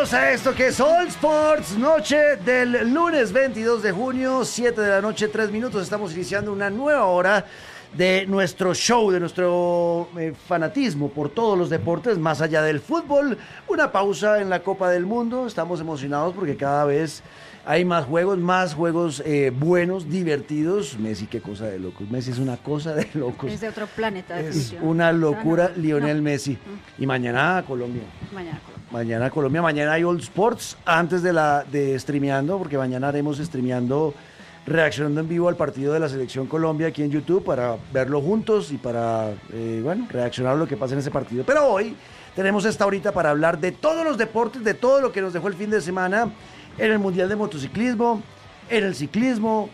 Bienvenidos a esto que es All Sports, noche del lunes 22 de junio, 7 de la noche, 3 minutos. Estamos iniciando una nueva hora de nuestro show, de nuestro fanatismo por todos los deportes, más allá del fútbol. Una pausa en la Copa del Mundo. Estamos emocionados porque cada vez hay más juegos buenos, divertidos. Messi, qué cosa de locos. Messi es una cosa de locos. Es de otro planeta. Es una locura, Lionel Messi. Y mañana Colombia. Mañana hay All Sports antes de streameando, porque mañana haremos streameando, reaccionando en vivo al partido de la Selección Colombia aquí en YouTube para verlo juntos y para, reaccionar a lo que pasa en ese partido. Pero hoy tenemos esta horita para hablar de todos los deportes, de todo lo que nos dejó el fin de semana en el Mundial de Motociclismo, en el ciclismo,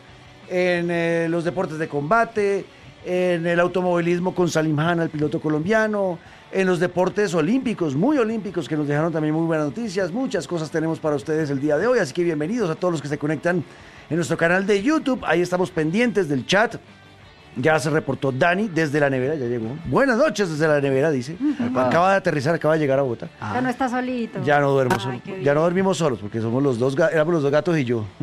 en los deportes de combate, en el automovilismo con Salim Hanna, el piloto colombiano, en los deportes olímpicos, muy olímpicos, que nos dejaron también muy buenas noticias. Muchas cosas tenemos para ustedes el día de hoy, así que bienvenidos a todos los que se conectan en nuestro canal de YouTube. Ahí estamos pendientes del chat. Ya se reportó Dani desde la nevera, ya llegó. Buenas noches desde la nevera, dice. Acaba de aterrizar, acaba de llegar a Bogotá. Ya no está solito. Ya no duermo solo. Ya no dormimos solos, porque somos éramos los dos gatos y yo.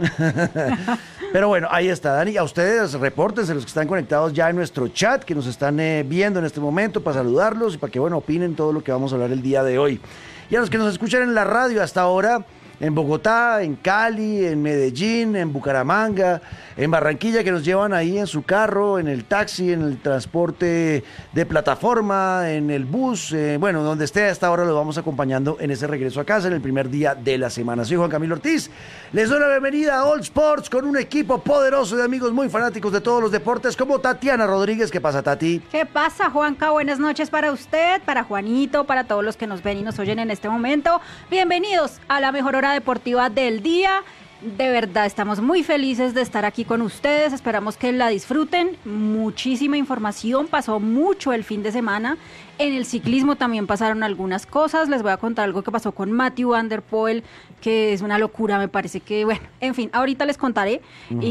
Pero bueno, ahí está, Dani. A ustedes, repórtense los que están conectados ya en nuestro chat, que nos están viendo en este momento, para saludarlos y para que, opinen todo lo que vamos a hablar el día de hoy. Y a los que nos escuchan en la radio hasta ahora, en Bogotá, en Cali, en Medellín, en Bucaramanga, en Barranquilla, que nos llevan ahí en su carro, en el taxi, en el transporte de plataforma, en el bus, donde esté hasta ahora los vamos acompañando en ese regreso a casa en el primer día de la semana. Soy Juan Camilo Ortiz, les doy la bienvenida a All Sports con un equipo poderoso de amigos muy fanáticos de todos los deportes, como Tatiana Rodríguez. ¿Qué pasa, Tati? ¿Qué pasa, Juanca? Buenas noches para usted, para Juanito, para todos los que nos ven y nos oyen en este momento. Bienvenidos a la mejor hora deportiva del día. De verdad, estamos muy felices de estar aquí con ustedes, esperamos que la disfruten. Muchísima información, pasó mucho el fin de semana. En el ciclismo también pasaron algunas cosas. Les voy a contar algo que pasó con Matthew Van Der Poel, que es una locura, me parece que, en fin, ahorita les contaré.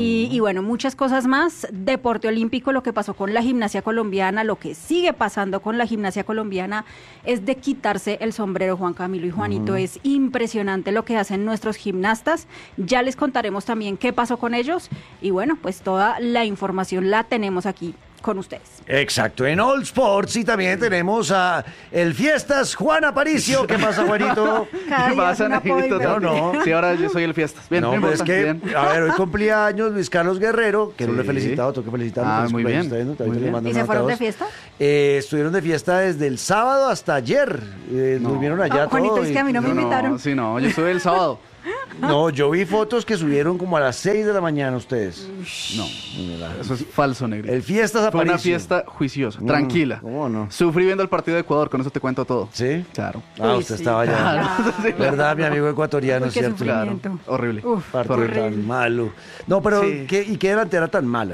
Y muchas cosas más. Deporte olímpico, lo que pasó con la gimnasia colombiana, lo que sigue pasando con la gimnasia colombiana es de quitarse el sombrero, Juan Camilo y Juanito. Es impresionante lo que hacen nuestros gimnastas. Ya les contaremos también qué pasó con ellos. Y pues toda la información la tenemos aquí con ustedes. Exacto, en All Sports, y también tenemos a el Fiestas Juan Aparicio. ¿Qué pasa, Juanito? ¿Qué pasa, Negrito? No. Sí, ahora yo soy el Fiestas. Bien, no, es que, bien. A ver, hoy cumplía años Luis Carlos Guerrero, que no lo he felicitado, tengo que felicitarlo. Muy bien. ¿Y se fueron de fiesta? Estuvieron de fiesta desde el sábado hasta ayer. Durmieron allá todo. Juanito, es que a mí no me invitaron. Yo estuve el sábado. No, yo vi fotos que subieron como a las 6 de la mañana ustedes. No, eso es falso, Negrito. El Fiestas Aparicio. Fue una fiesta juiciosa, tranquila. ¿Cómo no? Sufrí viendo el partido de Ecuador, con eso te cuento todo. ¿Sí? Claro. Usted estaba allá. Claro. ¿Verdad, mi amigo ecuatoriano? Qué ¿Cierto? sufrimiento. Claro. Horrible. Partido tan malo. No, pero Sí. ¿qué delantera tan mala?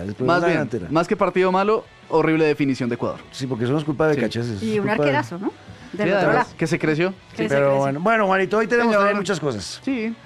Más que partido malo, horrible definición de Ecuador. Sí, porque eso no es culpa de Cacheses. Y un arquerazo, ¿no? Del Sí, otro lado. que se creció. Sí, pero bueno, Juanito, hoy tenemos Señor. también muchas cosas. Sí.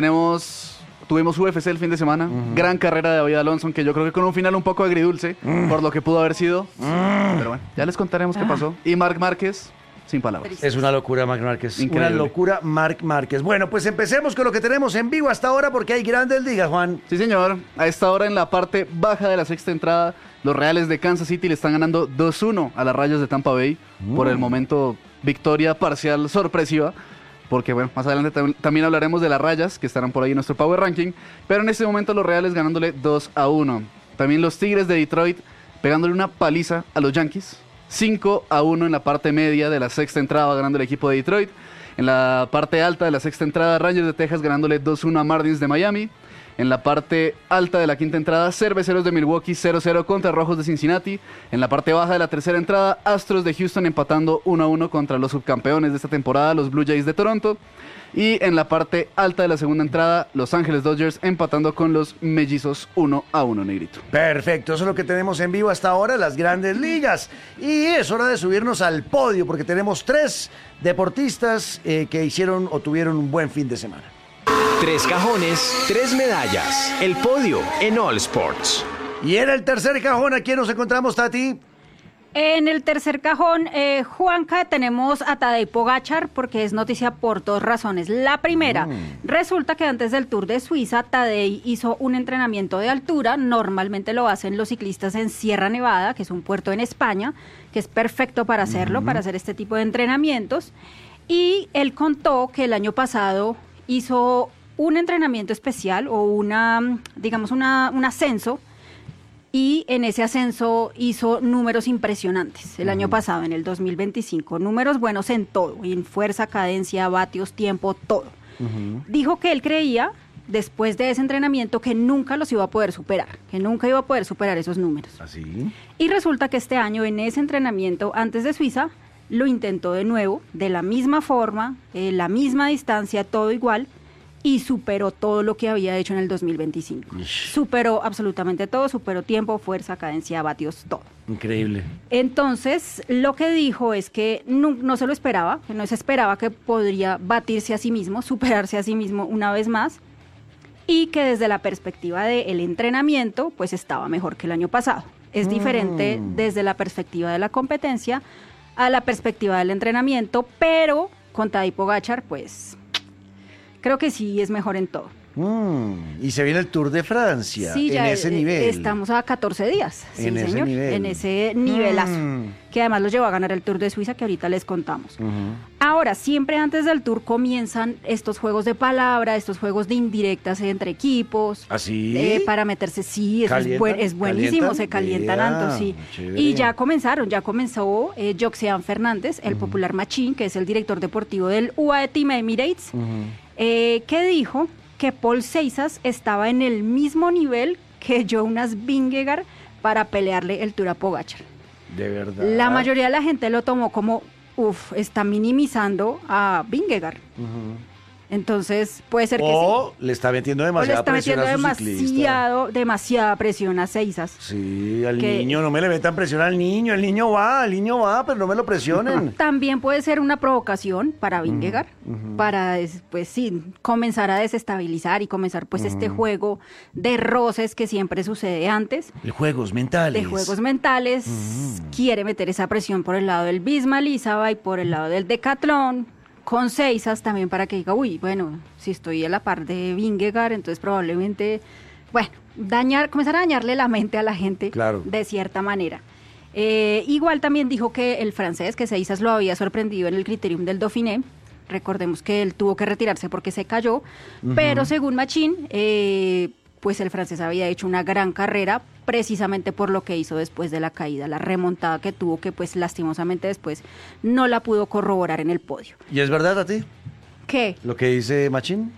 Tuvimos UFC el fin de semana, gran carrera de David Alonso, que yo creo que con un final un poco agridulce, por lo que pudo haber sido, pero bueno, ya les contaremos qué pasó. Y Marc Márquez, sin palabras. Es una locura, Marc Márquez. Increíble. Una locura, Marc Márquez. Bueno, pues empecemos con lo que tenemos en vivo hasta ahora, porque hay grandes ligas, Juan. Sí, señor. A esta hora, en la parte baja de la sexta entrada, los Reales de Kansas City le están ganando 2-1 a las Rayas de Tampa Bay. Por el momento, victoria parcial sorpresiva. Porque más adelante también hablaremos de las Rayas, que estarán por ahí en nuestro Power Ranking. Pero en este momento los Reales ganándole 2-1. También los Tigres de Detroit pegándole una paliza a los Yankees. 5-1 en la parte media de la sexta entrada, ganando el equipo de Detroit. En la parte alta de la sexta entrada, Rangers de Texas ganándole 2-1 a Marlins de Miami. En la parte alta de la quinta entrada, Cerveceros de Milwaukee 0-0 contra Rojos de Cincinnati. En la parte baja de la tercera entrada, Astros de Houston empatando 1-1 contra los subcampeones de esta temporada, los Blue Jays de Toronto. Y en la parte alta de la segunda entrada, Los Ángeles Dodgers empatando con los Mellizos 1-1, Negrito. Perfecto, eso es lo que tenemos en vivo hasta ahora, las grandes ligas. Y es hora de subirnos al podio, porque tenemos 3 deportistas que hicieron o tuvieron un buen fin de semana. 3 cajones, 3 medallas. El podio en All Sports. Y en el tercer cajón, ¿a quién nos encontramos, Tati? En el tercer cajón, Juanca, tenemos a Tadej Pogačar, porque es noticia por 2 razones. La primera, resulta que antes del Tour de Suiza, Tadej hizo un entrenamiento de altura. Normalmente lo hacen los ciclistas en Sierra Nevada, que es un puerto en España, que es perfecto para hacerlo, para hacer este tipo de entrenamientos. Y él contó que el año pasado hizo un entrenamiento especial o un ascenso, y en ese ascenso hizo números impresionantes el año pasado, en el 2025. Números buenos en todo, en fuerza, cadencia, vatios, tiempo, todo. Dijo que él creía, después de ese entrenamiento, que nunca los iba a poder superar, esos números. ¿Así? Y resulta que este año, en ese entrenamiento, antes de Suiza, lo intentó de nuevo, de la misma forma, la misma distancia, todo igual, y superó todo lo que había hecho en el 2025. Superó absolutamente todo, superó tiempo, fuerza, cadencia, vatios, todo. Increíble. Entonces, lo que dijo es que no se lo esperaba, que no se esperaba que podría batirse a sí mismo, superarse a sí mismo una vez más, y que desde la perspectiva del entrenamiento, pues estaba mejor que el año pasado. Es diferente desde la perspectiva de la competencia a la perspectiva del entrenamiento, pero con Tadej Pogačar, pues creo que sí es mejor en todo. Y se viene el Tour de Francia, sí, en ese nivel. Estamos a 14 días, sí, en ese señor, nivel. en ese nivelazo, que además los llevó a ganar el Tour de Suiza, que ahorita les contamos. Ahora, siempre antes del Tour comienzan estos juegos de palabra, estos juegos de indirectas entre equipos. ¿Así? Para meterse, sí, eso es buenísimo, se calientan tanto, sí. Chévere. Y ya comenzó Joxean Fernández, el popular Machín, que es el director deportivo del UAE Team Emirates, que dijo que Paul Seixas estaba en el mismo nivel que Jonas Vingegaard para pelearle el Tour a Pogačar. De verdad. La mayoría de la gente lo tomó como, está minimizando a Vingegaard. Entonces, puede ser que o le está metiendo demasiada presión a su ciclista. demasiada presión a Seixas. Sí, al niño, no me le metan presión al niño, el niño va, pero no me lo presionen. También puede ser una provocación para Vingegaard, para, pues sí, comenzar a desestabilizar y comenzar pues este juego de roces que siempre sucede antes. De juegos mentales. Quiere meter esa presión por el lado del Visma Lease y por el lado del Decathlon, con Seixas también, para que diga, bueno, si estoy a la par de Vingegaard, entonces probablemente, comenzar a dañarle la mente a la gente, claro, de cierta manera. Igual también dijo que el francés, que Seixas lo había sorprendido en el Criterium del Dauphiné. Recordemos que él tuvo que retirarse porque se cayó, pero según Machín, pues el francés había hecho una gran carrera precisamente por lo que hizo después de la caída, la remontada que tuvo, que pues lastimosamente después no la pudo corroborar en el podio. ¿Y es verdad a ti? ¿Qué? ¿Lo que dice Machín?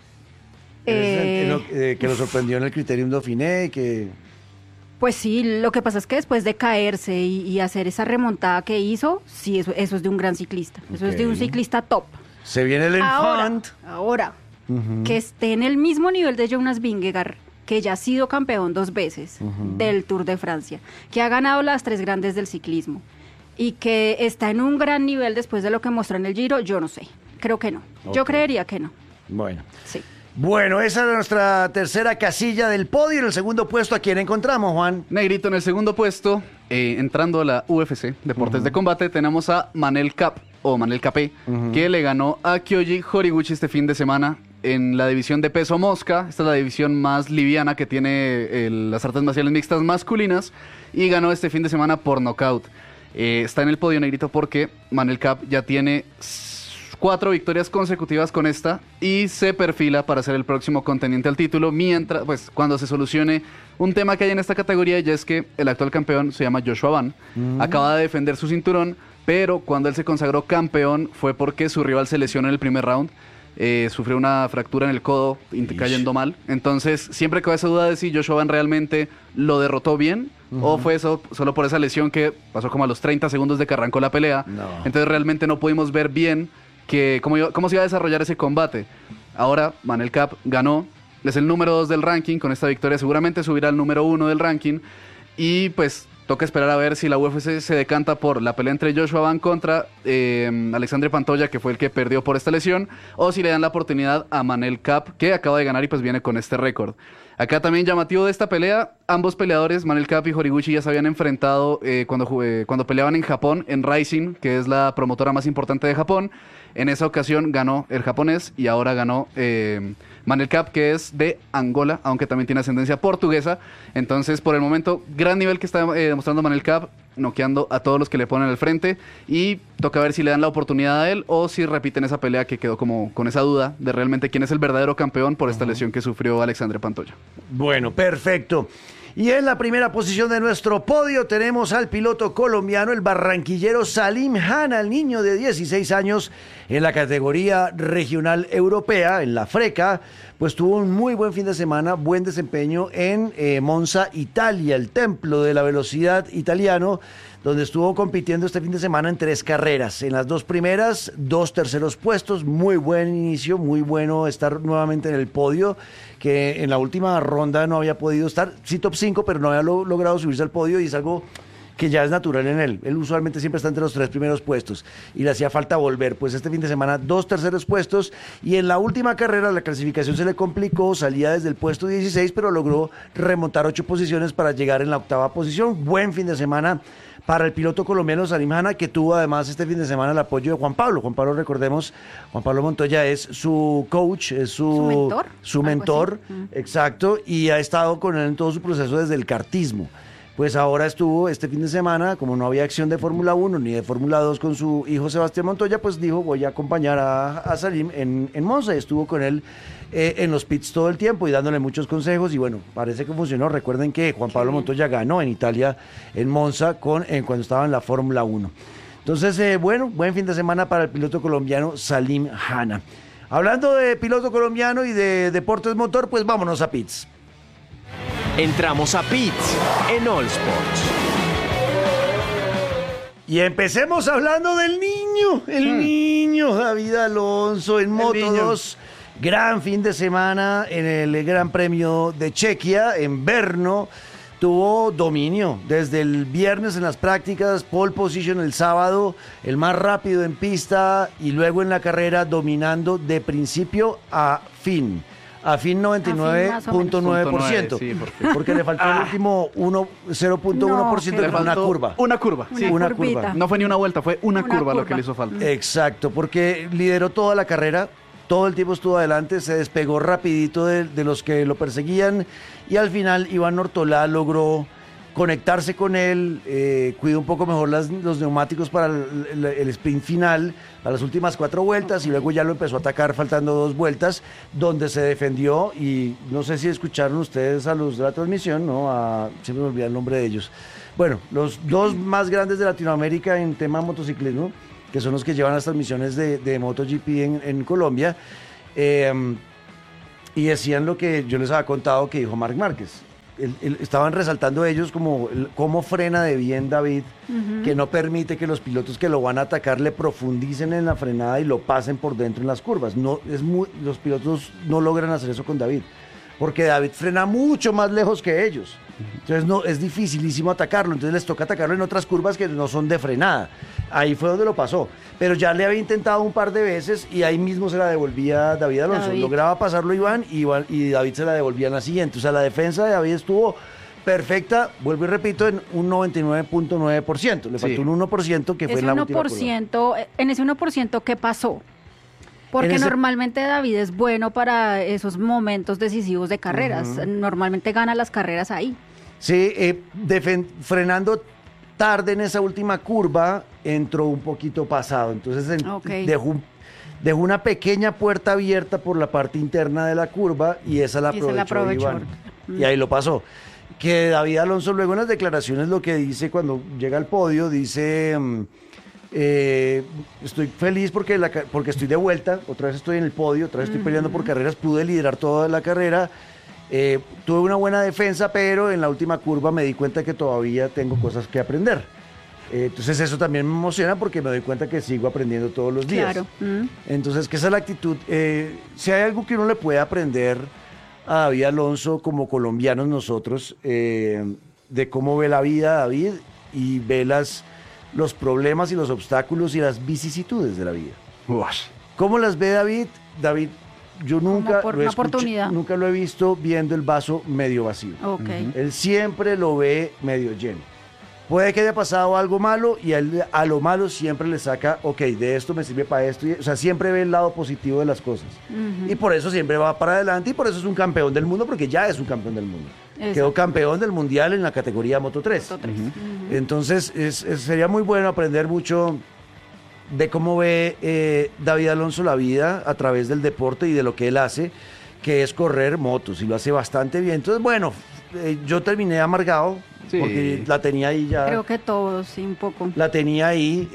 Que lo sorprendió en el Criterium Dauphiné y que... Pues sí, lo que pasa es que después de caerse y hacer esa remontada que hizo, sí, eso es de un gran ciclista, eso es de un ciclista top. Se viene el Enfant. Ahora, que esté en el mismo nivel de Jonas Vingegaard, que ya ha sido campeón 2 veces del Tour de Francia, que ha ganado las 3 grandes del ciclismo y que está en un gran nivel después de lo que mostró en el Giro, yo no sé, creo que no. Yo creería que no. Bueno. Sí. Bueno, esa es nuestra tercera casilla del podio. En el segundo puesto, ¿a quién encontramos, Juan? Negrito, en el segundo puesto, entrando a la UFC, Deportes de Combate, tenemos a Manel Kape, que le ganó a Kyoji Horiguchi este fin de semana en la división de peso mosca. Esta es la división más liviana que tiene las artes marciales mixtas masculinas, y ganó este fin de semana por nocaut. Está en el podio, Negrito, porque Manel Kape ya tiene 4 victorias consecutivas con esta y se perfila para ser el próximo contendiente al título, mientras, pues, cuando se solucione un tema que hay en esta categoría, ya es que el actual campeón se llama Joshua Van, acaba de defender su cinturón, pero cuando él se consagró campeón fue porque su rival se lesionó en el primer round. Sufrió una fractura en el codo, cayendo mal. Entonces, siempre quedó esa duda de si Joshua Van realmente lo derrotó bien o fue eso solo por esa lesión que pasó como a los 30 segundos de que arrancó la pelea. No. Entonces, realmente no pudimos ver bien cómo se iba a desarrollar ese combate. Ahora, Manel Kape ganó, es el número 2 del ranking. Con esta victoria seguramente subirá al número 1 del ranking. Y pues toca esperar a ver si la UFC se decanta por la pelea entre Joshua Van contra Alexandre Pantoja, que fue el que perdió por esta lesión, o si le dan la oportunidad a Manel Kape, que acaba de ganar y pues viene con este récord. Acá también llamativo de esta pelea, ambos peleadores, Manel Kape y Horiguchi, ya se habían enfrentado cuando peleaban en Japón, en Rising, que es la promotora más importante de Japón. En esa ocasión ganó el japonés y ahora ganó Manel Kape, que es de Angola, aunque también tiene ascendencia portuguesa. Entonces, por el momento, gran nivel que está demostrando Manel Kape, noqueando a todos los que le ponen al frente, y toca ver si le dan la oportunidad a él o si repiten esa pelea que quedó como con esa duda de realmente quién es el verdadero campeón por esta lesión que sufrió Alexandre Pantoja. Bueno, perfecto. Y en la primera posición de nuestro podio tenemos al piloto colombiano, el barranquillero Salim Hanna, el niño de 16 años en la categoría regional europea, en la FRECA, pues tuvo un muy buen fin de semana, buen desempeño en Monza, Italia, el templo de la velocidad italiano, donde estuvo compitiendo este fin de semana en 3 carreras. En las 2 primeras, 2 terceros puestos, muy buen inicio, muy bueno estar nuevamente en el podio, que en la última ronda no había podido estar, sí top 5, pero no había logrado subirse al podio y es algo que ya es natural en él. Él usualmente siempre está entre los 3 primeros puestos y le hacía falta volver. Pues este fin de semana 2 terceros puestos y en la última carrera la clasificación se le complicó, salía desde el puesto 16, pero logró remontar 8 posiciones para llegar en la 8ª posición. Buen fin de semana para el piloto colombiano Salim Hanna, que tuvo además este fin de semana el apoyo de Juan Pablo. Juan Pablo, recordemos, Juan Pablo Montoya es su coach, es su mentor, exacto, y ha estado con él en todo su proceso desde el kartismo. Pues ahora estuvo este fin de semana, como no había acción de Fórmula 1 ni de Fórmula 2 con su hijo Sebastián Montoya, pues dijo, voy a acompañar a Salim en Monza, y estuvo con él en los pits todo el tiempo y dándole muchos consejos, y bueno, parece que funcionó. Recuerden que Juan Pablo Montoya ganó en Italia, en Monza, cuando estaba en la Fórmula 1. Entonces, bueno, buen fin de semana para el piloto colombiano Salim Hanna. Hablando de piloto colombiano y de deportes motor, pues vámonos a pits. Entramos a pits en All Sports. Y empecemos hablando del niño, el niño David Alonso en Moto2. Gran fin de semana en el Gran Premio de Chequia, en Brno. Tuvo dominio desde el viernes en las prácticas, pole position el sábado, el más rápido en pista y luego en la carrera dominando de principio a fin. A fin 99.9%, sí, porque le faltó el último 0.1% de una curva. Una curva, sí. Una curva. No fue ni una vuelta, fue una curva lo que le hizo falta. Exacto, porque lideró toda la carrera, todo el tiempo estuvo adelante, se despegó rapidito de los que lo perseguían y al final Iván Ortolá logró conectarse con él, cuidó un poco mejor los neumáticos para el sprint final, a las últimas 4 vueltas, y luego ya lo empezó a atacar faltando 2 vueltas, donde se defendió, y no sé si escucharon ustedes a los de la transmisión, ¿no? Siempre me olvidé el nombre de ellos. Bueno, los 2 más grandes de Latinoamérica en tema motociclismo, que son los que llevan las transmisiones de MotoGP en Colombia, y decían lo que yo les había contado que dijo Marc Márquez. Estaban resaltando ellos como cómo frena de bien David, que no permite que los pilotos que lo van a atacar le profundicen en la frenada y lo pasen por dentro en las curvas. Los pilotos no logran hacer eso con David, porque David frena mucho más lejos que ellos. Entonces es dificilísimo atacarlo, entonces les toca atacarlo en otras curvas que no son de frenada. Ahí fue donde lo pasó, pero ya le había intentado un par de veces y ahí mismo se la devolvía David Alonso. Lograba pasarlo Iván y David se la devolvía en la siguiente. O sea, la defensa de David estuvo perfecta, vuelvo y repito, en un 99.9%. Le faltó un 1% que fue en la última curva. En ese 1%, ¿qué pasó? Porque normalmente David es bueno para esos momentos decisivos de carreras. Normalmente gana las carreras ahí. Sí, frenando tarde en esa última curva, entró un poquito pasado. Entonces dejó una pequeña puerta abierta por la parte interna de la curva y esa la aprovechó Iván. Y ahí lo pasó. Que David Alonso luego en las declaraciones lo que dice cuando llega al podio, dice... estoy feliz porque estoy de vuelta, otra vez estoy en el podio, otra vez estoy peleando por carreras, pude liderar toda la carrera, tuve una buena defensa, pero en la última curva me di cuenta que todavía tengo cosas que aprender. Entonces eso también me emociona porque me doy cuenta que sigo aprendiendo todos los días. Claro. Entonces, que esa es la actitud. Si hay algo que uno le puede aprender a David Alonso como colombianos nosotros, de cómo ve la vida David y ve los problemas y los obstáculos y las vicisitudes de la vida. ¿Cómo las ve David? David yo nunca por lo he una oportunidad. nunca lo he visto viendo el vaso medio vacío. Ok. Él siempre lo ve medio lleno. Puede que haya pasado algo malo y él a lo malo siempre le saca, ok, de esto me sirve para esto. O sea, siempre ve el lado positivo de las cosas. Y por eso siempre va para adelante y por eso es un campeón del mundo, porque ya es un campeón del mundo. Exacto. Quedó campeón del mundial en la categoría Moto 3. Entonces, sería muy bueno aprender mucho de cómo ve David Alonso la vida a través del deporte y de lo que él hace, que es correr motos, y lo hace bastante bien. Entonces, bueno, yo terminé amargado, porque la tenía ahí ya. Creo que todos, sí, un poco. La tenía ahí,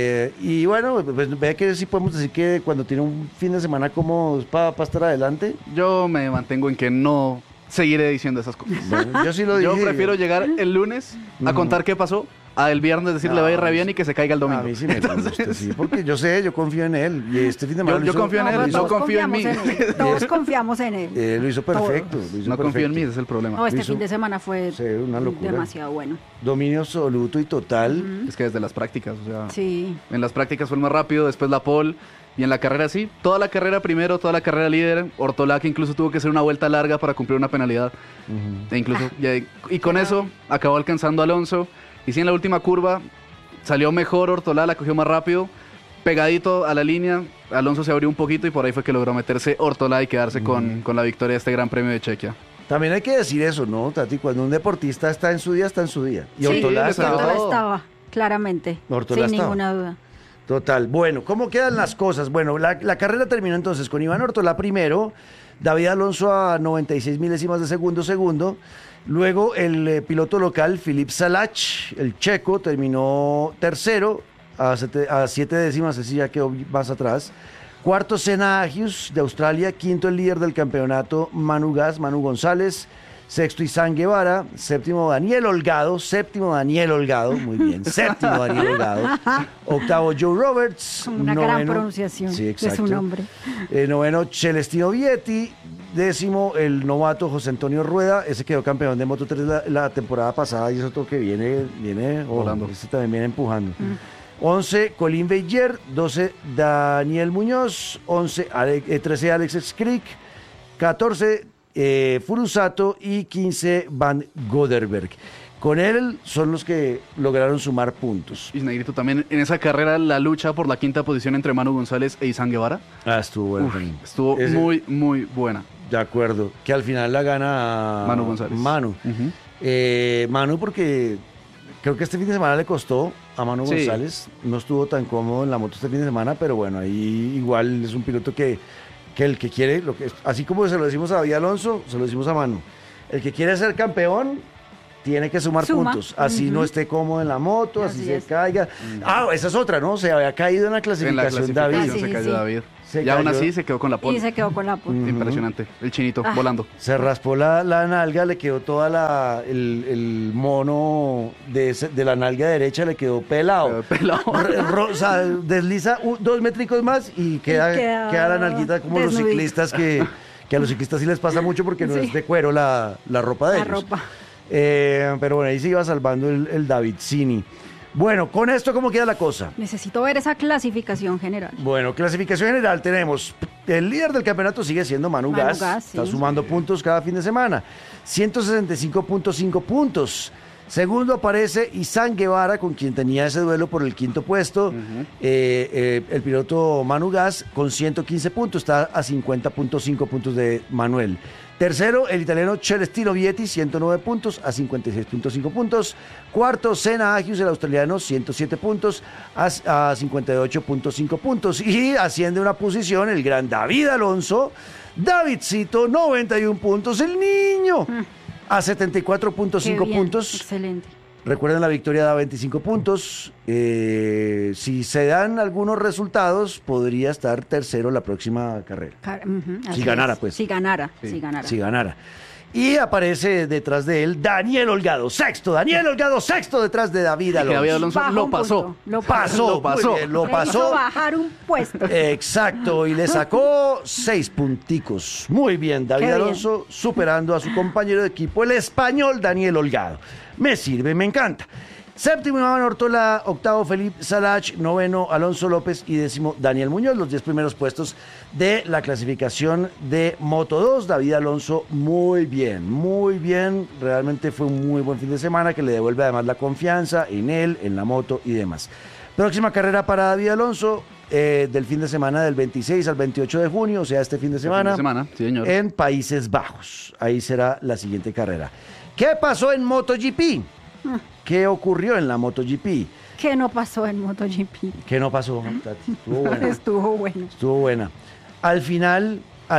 y bueno, pues ve que sí podemos decir que cuando tiene un fin de semana como para estar adelante. Yo me mantengo en que no seguiré diciendo esas cosas. Bueno, yo sí lo dije. Yo prefiero llegar el lunes a contar qué pasó, a el viernes decirle va a ir re bien y que se caiga el domingo. A mí sí me gusta, sí, porque yo sé, yo confío en él. Y este fin de semana yo confío en él, no confío en mí. Todos confiamos en él. Lo hizo perfecto. No confío en mí, ese es el problema. No, este fin de semana fue una locura. demasiado bueno. Dominio absoluto y total. Es que desde las prácticas, o sea, sí. En las prácticas fue el más rápido, después la pole, y en la carrera sí, toda la carrera primero, toda la carrera líder, Ortolá que incluso tuvo que hacer una vuelta larga para cumplir una penalidad, e incluso, y con eso acabó alcanzando a Alonso, y sí en la última curva salió mejor Ortolá, la cogió más rápido, pegadito a la línea, Alonso se abrió un poquito y por ahí fue que logró meterse Ortolá y quedarse con la victoria de este Gran Premio de Chequia. También hay que decir eso, ¿no, Tati? Cuando un deportista está en su día, está en su día. Y sí, Ortolá estaba, claramente, sin ninguna duda. Total. Bueno, ¿cómo quedan las cosas? Bueno, la carrera terminó entonces con Iván Ortolá primero, David Alonso a 96 milésimas de segundo. Luego el piloto local, Filip Salach, el checo, terminó tercero a 7 décimas, así ya quedó más atrás. Cuarto, Senna Agius de Australia. Quinto, el líder del campeonato, Manu González. Sexto, Izan Guevara. Séptimo, Daniel Holgado. Muy bien. Séptimo, Daniel Holgado. Octavo, Joe Roberts. Una gran pronunciación de su nombre. Noveno, Celestino Vietti. Décimo, el novato José Antonio Rueda. Ese quedó campeón de Moto 3 la temporada pasada y es otro que viene volando. Este también viene empujando. 11, Colin Beyer. 12, Daniel Muñoz. 13, Alex Skrick. 14, Furusato y 15 Van Goderberg. Con él son los que lograron sumar puntos. Y Negrito, también en esa carrera la lucha por la quinta posición entre Manu González e Izan Guevara. Estuvo buena. Estuvo muy, muy buena. De acuerdo. Que al final la gana Manu González. Manu porque creo que este fin de semana le costó a Manu González. No estuvo tan cómodo en la moto este fin de semana, pero bueno, ahí igual es un piloto que el que quiere, así como se lo decimos a David Alonso, se lo decimos a Manu. El que quiere ser campeón tiene que sumar puntos. Así no esté cómodo en la moto, así se caiga. Esa es otra, ¿no? Se había caído en la clasificación, David. Se cayó David. Y aún así se quedó con la pole. Y se quedó con la pole. Impresionante. El chinito volando. Se raspó la nalga, le quedó toda el mono de la nalga derecha, le quedó pelado. O sea, desliza 2 métricos más y queda la nalguita como desnudito. Los ciclistas que a los ciclistas sí les pasa mucho porque no es de cuero la ropa de ellos. Pero bueno, ahí se iba salvando el Davidsini. Bueno, con esto, ¿cómo queda la cosa? Necesito ver esa clasificación general. Bueno, clasificación general tenemos, el líder del campeonato sigue siendo Manu Gas, está sumando puntos cada fin de semana, 165.5 puntos. Segundo aparece Izan Guevara, con quien tenía ese duelo por el quinto puesto. El piloto Manu Gas con 115 puntos, está a 50.5 puntos de Manuel. Tercero, el italiano Celestino Vietti, 109 puntos, a 56.5 puntos. Cuarto, Senna Agius, el australiano, 107 puntos, a 58.5 puntos. Y asciende una posición el gran David Alonso, Davidcito, 91 puntos, el niño, a 74.5 puntos. Excelente. Recuerden, la victoria da 25 puntos. Si se dan algunos resultados, podría estar tercero la próxima carrera. Si ganara, pues. Si ganara. Y aparece detrás de él Daniel Holgado, sexto detrás de David Alonso. David Alonso lo pasó. Lo pasó. Bajar un puesto. Exacto, y le sacó 6 punticos. Muy bien, David Alonso superando a su compañero de equipo, el español Daniel Holgado. Me sirve, me encanta. Séptimo, Iván Ortola. Octavo, Felipe Salach. Noveno, Alonso López. Y décimo, Daniel Muñoz. Los 10 primeros puestos de la clasificación de Moto 2. David Alonso, muy bien, muy bien. Realmente fue un muy buen fin de semana que le devuelve además la confianza en él, en la moto y demás. Próxima carrera para David Alonso. Del fin de semana del 26 al 28 de junio, o sea, este fin de semana, sí, señor. En Países Bajos. Ahí será la siguiente carrera. ¿Qué pasó en MotoGP? ¿Qué ocurrió en la MotoGP? ¿Qué no pasó en MotoGP? ¿Qué no pasó, Tati? Estuvo buena. Estuvo bueno. Estuvo buena. Al final,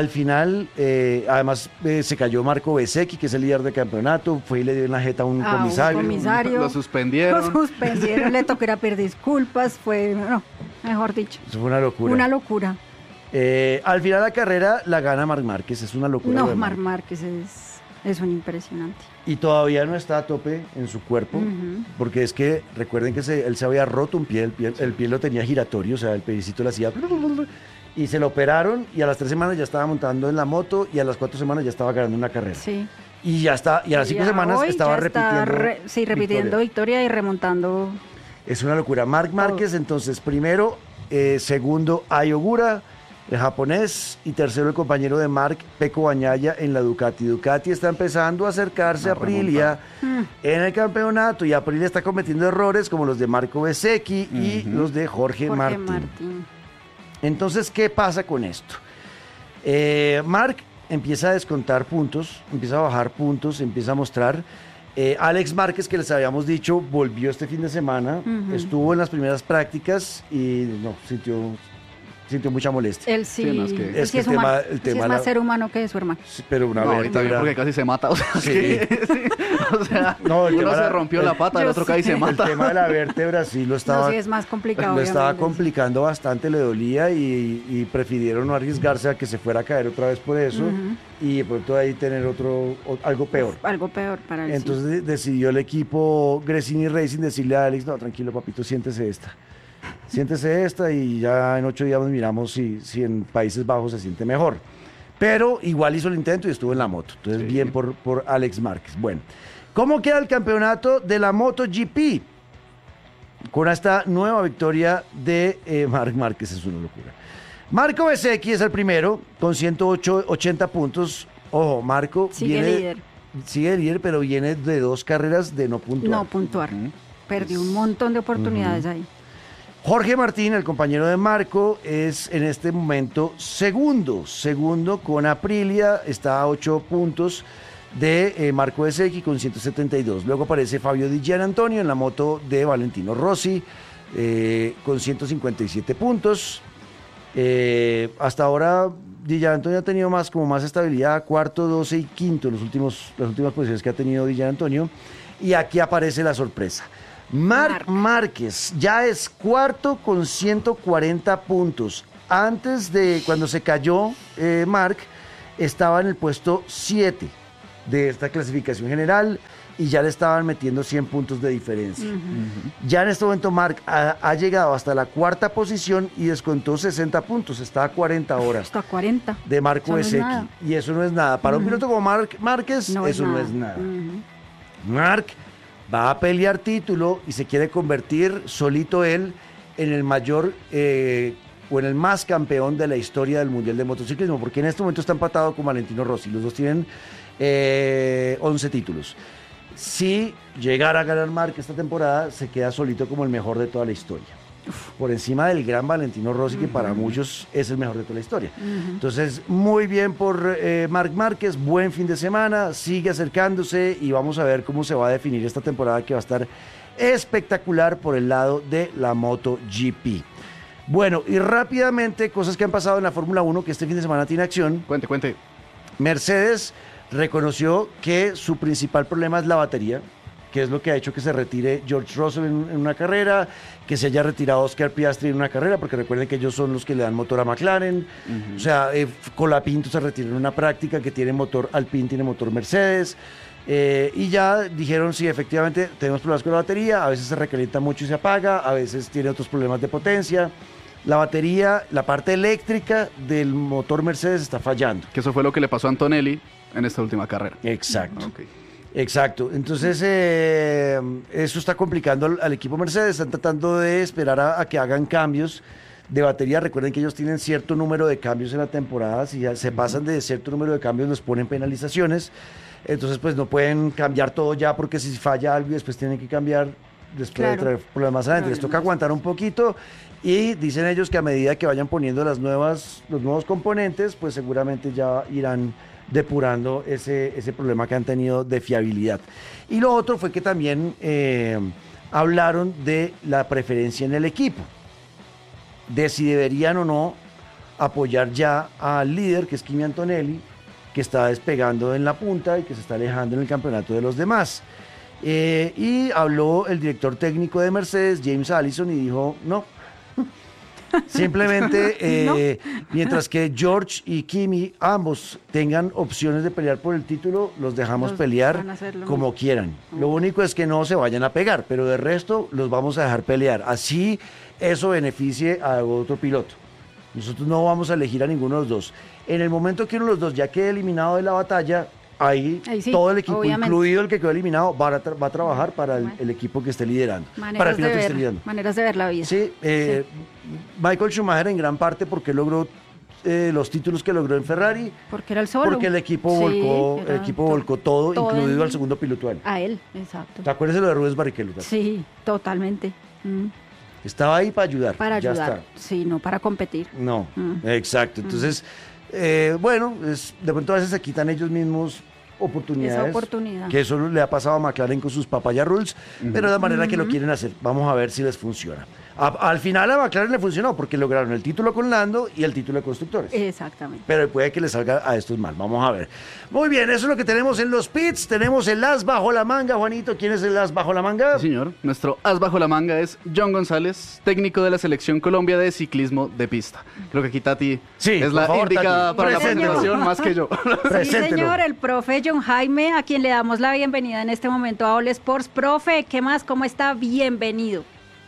además se cayó Marco Bezzecchi, que es el líder de campeonato, fue y le dio en la jeta a un comisario. Lo suspendieron. Le tocó ir a pedir disculpas, mejor dicho. Eso fue una locura. Una locura. Al final la carrera la gana Marc Márquez, es una locura. No, Marc Márquez es un impresionante. Y todavía no está a tope en su cuerpo, porque es que recuerden que él se había roto un pie, el pie lo tenía giratorio, o sea, el pedicito le hacía... Y se lo operaron y a las 3 semanas ya estaba montando en la moto y a las 4 semanas ya estaba ganando una carrera. Sí. Y ya está, y a las 5 semanas estaba repitiendo victoria y remontando. Es una locura. Marc Márquez, entonces, primero, segundo, Ai Ogura, el japonés, y tercero, el compañero de Marc, Pecco Bagnaia, en la Ducati. Ducati está empezando a acercarse a Aprilia en el campeonato, y Aprilia está cometiendo errores como los de Marco Bezzecchi y los de Jorge Martín. Entonces, ¿qué pasa con esto? Marc empieza a descontar puntos, empieza a bajar puntos, empieza a mostrar. Alex Márquez, que les habíamos dicho, volvió este fin de semana, estuvo en las primeras prácticas y sintió mucha molestia. Él sí, es que el tema es más ser humano que su hermano. Sí, pero ahorita bien porque casi se mata. O sea, uno se rompió la pata, el otro casi se mata. El tema de la vértebra sí lo estaba... es más complicado. Lo estaba complicando bastante, le dolía y prefirieron no arriesgarse a que se fuera a caer otra vez por eso y de pronto ahí tener algo peor. Algo peor para él. Entonces decidió el equipo Gresini Racing decirle a Alex, no, tranquilo papito, siéntese esta y ya en 8 días nos miramos si en Países Bajos se siente mejor. Pero igual hizo el intento y estuvo en la moto. Entonces bien por Alex Márquez. Bueno, ¿cómo queda el campeonato de la MotoGP? Con esta nueva victoria de Marc Márquez, es una locura. Marco Bezzecchi es el primero con 180 puntos. Ojo, Marco sigue líder, pero viene de 2 carreras de no puntuar. Perdió un montón de oportunidades ahí. Jorge Martín, el compañero de Marco, es en este momento segundo con Aprilia, está a 8 puntos de Marco Bezzecchi con 172. Luego aparece Fabio Di Gianantonio en la moto de Valentino Rossi con 157 puntos. Hasta ahora Di Gianantonio ha tenido más estabilidad, cuarto, 12 y quinto, las últimas posiciones que ha tenido Di Gianantonio. Y aquí aparece la sorpresa. Marc Márquez ya es cuarto con 140 puntos. Antes de cuando se cayó Marc, estaba en el puesto 7 de esta clasificación general y ya le estaban metiendo 100 puntos de diferencia. Ya en este momento Marc ha llegado hasta la 4ª posición y descontó 60 puntos. Está a 40 horas. Está a 40. De Marco Bezzecchi. Y eso no es nada. Para un piloto como Marc Márquez, no es nada. Marc va a pelear título y se quiere convertir solito él en el mayor o en el más campeón de la historia del Mundial de Motociclismo, porque en este momento está empatado con Valentino Rossi. Los dos tienen 11 títulos. Si llegara a ganar Marc esta temporada, se queda solito como el mejor de toda la historia. Por encima del gran Valentino Rossi, que para muchos es el mejor de toda la historia. Entonces, muy bien por Marc Márquez, buen fin de semana, sigue acercándose y vamos a ver cómo se va a definir esta temporada, que va a estar espectacular por el lado de la MotoGP. Bueno, y rápidamente, cosas que han pasado en la Fórmula 1, que este fin de semana tiene acción. Cuente. Mercedes reconoció que su principal problema es la batería, que es lo que ha hecho que se retire George Russell en una carrera, que se haya retirado Oscar Piastri en una carrera, porque recuerden que ellos son los que le dan motor a McLaren. O sea, Colapinto se retiró en una práctica que tiene motor Alpine, tiene motor Mercedes. Y ya dijeron, sí, efectivamente, tenemos problemas con la batería, a veces se recalienta mucho y se apaga, a veces tiene otros problemas de potencia. La batería, la parte eléctrica del motor Mercedes está fallando. Que eso fue lo que le pasó a Antonelli en esta última carrera. Exacto. Okay. Exacto, entonces eso está complicando al equipo Mercedes, están tratando de esperar a que hagan cambios de batería. Recuerden que ellos tienen cierto número de cambios en la temporada, si ya se pasan de cierto número de cambios les ponen penalizaciones, entonces pues no pueden cambiar todo ya porque si falla algo y después tienen que cambiar, después de traer problemas adelante, les toca aguantar un poquito y dicen ellos que a medida que vayan poniendo los nuevos componentes pues seguramente ya irán depurando ese problema que han tenido de fiabilidad. Y lo otro fue que también hablaron de la preferencia en el equipo, de si deberían o no apoyar ya al líder, que es Kimi Antonelli, que está despegando en la punta y que se está alejando en el campeonato de los demás. Y habló el director técnico de Mercedes, James Allison, y dijo, no. Simplemente, mientras que George y Kimi ambos tengan opciones de pelear por el título, los dejamos pelear como quieran. Lo único es que no se vayan a pegar, pero de resto los vamos a dejar pelear. Así eso beneficie a otro piloto. Nosotros no vamos a elegir a ninguno de los dos. En el momento que uno de los dos ya quede eliminado de la batalla, ahí sí, todo el equipo, obviamente, incluido el que quedó eliminado, va a trabajar para el equipo que esté liderando. Para el piloto que esté liderando. Maneras de ver la vida. Sí, Michael Schumacher en gran parte porque logró los títulos que logró en Ferrari. Porque era el solo. Porque el equipo volcó todo incluido al segundo piloto a él. Exacto. ¿Te acuerdas de lo de Rubens Barrichello? Sí, totalmente. Estaba ahí para ayudar. Para ya ayudar, está. Sí, no para competir. No, exacto. Entonces, bueno, de pronto a veces se quitan ellos mismos oportunidades. Esa oportunidad. Que eso le ha pasado a McLaren con sus Papaya Rules, pero de la manera que lo quieren hacer. Vamos a ver si les funciona. Al final a McLaren le funcionó porque lograron el título con Lando y el título de constructores. Exactamente. Pero puede que les salga a estos mal. Vamos a ver. Muy bien, eso es lo que tenemos en los pits. Tenemos el as bajo la manga. Juanito, ¿quién es el as bajo la manga? Sí, señor. Nuestro as bajo la manga es John González, técnico de la Selección Colombia de ciclismo de pista. Creo que aquí Tati es la indicada para la presentación más que yo. Sí, señor, el profe John Jaime, a quien le damos la bienvenida en este momento a All Sports. Profe, ¿qué más? ¿Cómo está? Bienvenido.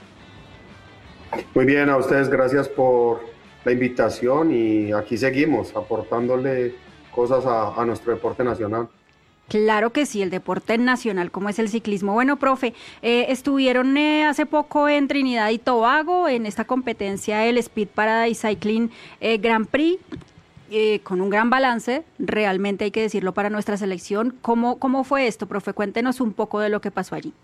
Muy bien, a ustedes gracias por la invitación y aquí seguimos aportándole cosas a nuestro deporte nacional. Claro que sí, el deporte nacional como es el ciclismo. Bueno, profe, estuvieron hace poco en Trinidad y Tobago en esta competencia del Speed Paradise Cycling Grand Prix. Con un gran balance, realmente hay que decirlo, para nuestra selección. ¿Cómo fue esto, profe? Cuéntenos un poco de lo que pasó allí.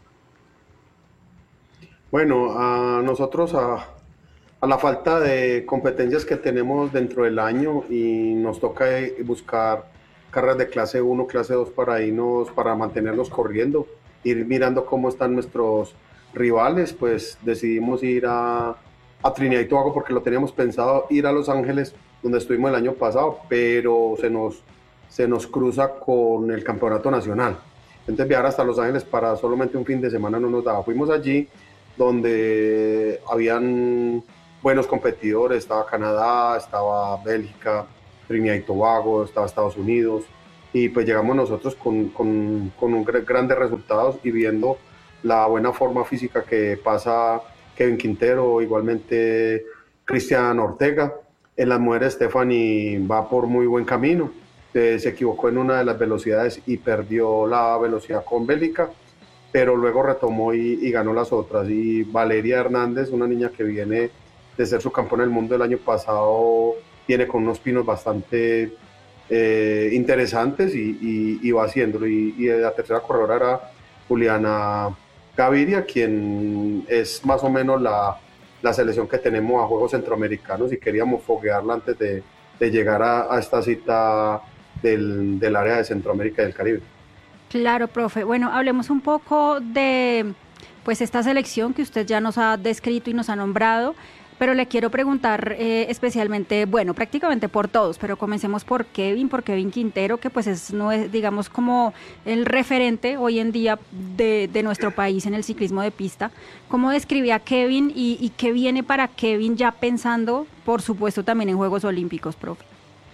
Bueno, a nosotros, a la falta de competencias que tenemos dentro del año y nos toca buscar carreras de clase 1, clase 2 para mantenerlos corriendo, ir mirando cómo están nuestros rivales, pues decidimos ir a Trinidad y Tobago porque lo teníamos pensado ir a Los Ángeles, donde estuvimos el año pasado, pero se nos cruza con el campeonato nacional. Entonces viajar hasta Los Ángeles para solamente un fin de semana no nos daba. Fuimos allí donde habían buenos competidores, estaba Canadá, estaba Bélgica, Trinidad y Tobago, estaba Estados Unidos, y pues llegamos nosotros con grandes resultados y viendo la buena forma física que pasa Kevin Quintero, igualmente Cristian Ortega. En las mujeres Stephanie va por muy buen camino, se equivocó en una de las velocidades y perdió la velocidad con Bélgica, pero luego retomó y ganó las otras. Y Valeria Hernández, una niña que viene de ser subcampeona del mundo el año pasado, viene con unos pinos bastante interesantes y va haciéndolo. Y la tercera corredora era Juliana Gaviria, quien es más o menos la selección que tenemos a Juegos Centroamericanos y queríamos foguearla antes de llegar a esta cita del área de Centroamérica y del Caribe. Claro, profe. Bueno, hablemos un poco de pues esta selección que usted ya nos ha descrito y nos ha nombrado, pero le quiero preguntar especialmente, bueno, prácticamente por todos, pero comencemos por Kevin Quintero, que pues no es, digamos, como el referente hoy en día de nuestro país en el ciclismo de pista. ¿Cómo describía a Kevin y qué viene para Kevin ya pensando, por supuesto, también en Juegos Olímpicos, profe?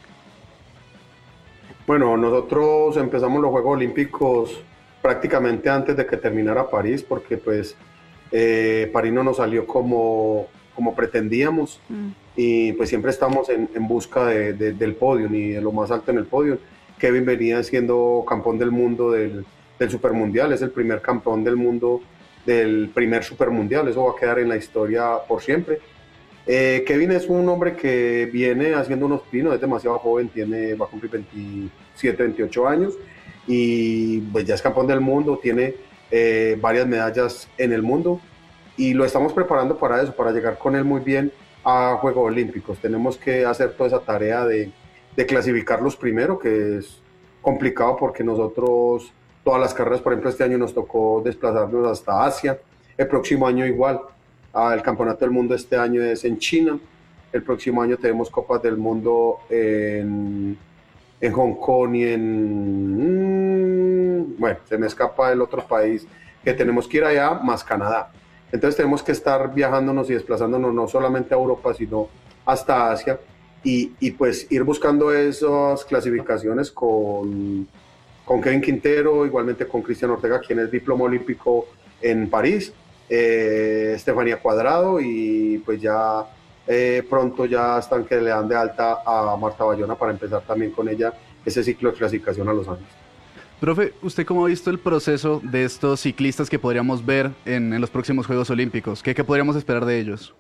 Bueno, nosotros empezamos los Juegos Olímpicos prácticamente antes de que terminara París, porque pues París no nos salió como pretendíamos y pues siempre estamos en busca del podio y de lo más alto en el podio. Kevin venía siendo campeón del mundo del del Supermundial, es el primer campeón del mundo del primer Supermundial, eso va a quedar en la historia por siempre. Kevin es un hombre que viene haciendo unos pinos, es demasiado joven, va a cumplir 27, 28 años y pues ya es campeón del mundo, tiene varias medallas en el mundo y lo estamos preparando para eso, para llegar con él muy bien a Juegos Olímpicos. Tenemos que hacer toda esa tarea de clasificarlos primero, que es complicado porque nosotros, todas las carreras, por ejemplo, este año nos tocó desplazarnos hasta Asia, el próximo año igual. El campeonato del mundo este año es en China, el próximo año tenemos copas del mundo en Hong Kong y bueno, se me escapa el otro país que tenemos que ir allá, más Canadá. Entonces tenemos que estar viajándonos y desplazándonos no solamente a Europa, sino hasta Asia y pues ir buscando esas clasificaciones con Kevin Quintero, igualmente con Cristian Ortega, quien es diploma olímpico en París, Estefanía Cuadrado y pues ya pronto ya están que le dan de alta a Marta Bayona para empezar también con ella ese ciclo de clasificación a los Andes. Profe, ¿usted cómo ha visto el proceso de estos ciclistas que podríamos ver en los próximos Juegos Olímpicos? ¿Qué podríamos esperar de ellos?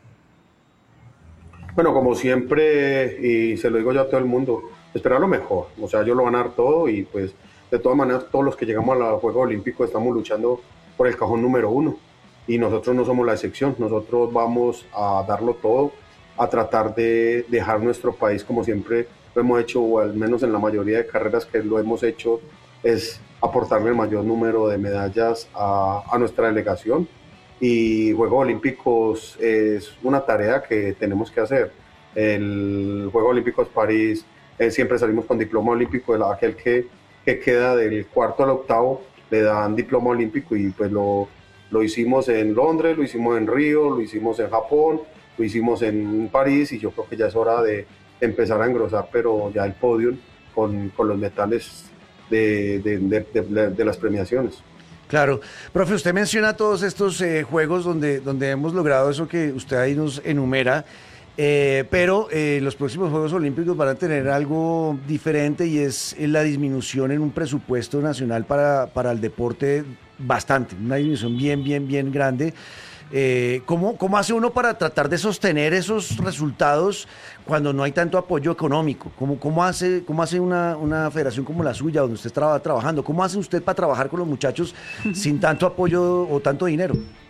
Bueno, como siempre, y se lo digo yo a todo el mundo, esperar lo mejor. O sea, ellos lo van a dar todo y pues de todas maneras todos los que llegamos a los Juegos Olímpicos estamos luchando por el cajón número 1 y nosotros no somos la excepción. Nosotros vamos a darlo todo, a tratar de dejar nuestro país como siempre lo hemos hecho, o al menos en la mayoría de carreras que lo hemos hecho, es aportarle el mayor número de medallas a nuestra delegación. Y Juegos Olímpicos es una tarea que tenemos que hacer. El Juegos Olímpicos París, siempre salimos con diploma olímpico, aquel que queda del cuarto al octavo le dan diploma olímpico y pues lo hicimos en Londres, lo hicimos en Río, lo hicimos en Japón, lo hicimos en París y yo creo que ya es hora de empezar a engrosar, pero ya el podio con los metales de las premiaciones. Claro. Profe, usted menciona todos estos juegos donde hemos logrado eso que usted ahí nos enumera, pero los próximos Juegos Olímpicos van a tener algo diferente y es la disminución en un presupuesto nacional para el deporte bastante, una disminución bien grande. ¿Cómo hace uno para tratar de sostener esos resultados cuando no hay tanto apoyo económico? ¿Cómo hace una federación como la suya, donde usted está trabajando? ¿Cómo hace usted para trabajar con los muchachos sin tanto apoyo o tanto dinero?